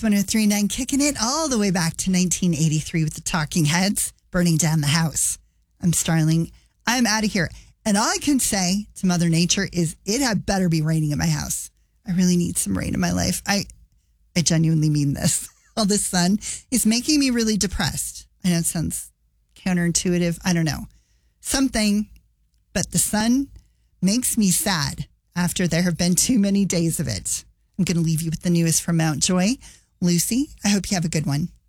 Kicks 103.9, kicking it all the way back to 1983 with the Talking Heads, burning down the house. I'm Starling. I'm out of here. And all I can say to Mother Nature is it had better be raining in my house. I really need some rain in my life. I genuinely mean this. All this sun is making me really depressed. I know it sounds counterintuitive. I don't know. Something, but the sun makes me sad after there have been too many days of it. I'm going to leave you with the newest from Mount Joy. Lucy, I hope you have a good one.